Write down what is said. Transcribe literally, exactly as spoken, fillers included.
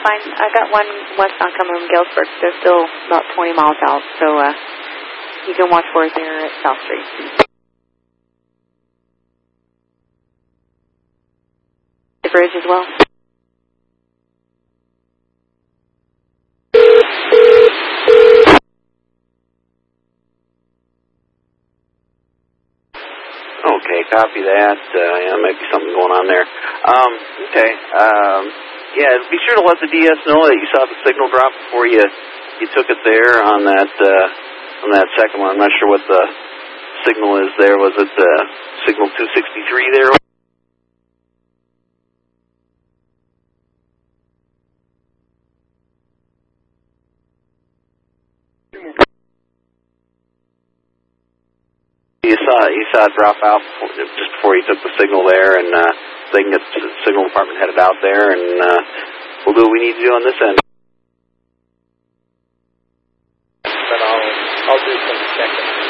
fine. I got one westbound coming from Galesburg. They're still about twenty miles out, so uh, you can watch for it there at South Street. The bridge as well. Okay, copy that. Uh, yeah, might be something going on there. Um, okay. Um, yeah, be sure to let the D S know that you saw the signal drop before you you took it there on that uh, on that second one. I'm not sure what the signal is there. Was it uh, signal two sixty-three there? You saw you saw it drop out before, just before you took the signal there, and uh, they can get the signal department headed out there, and uh, we'll do what we need to do on this end. But I'll I'll do some checking.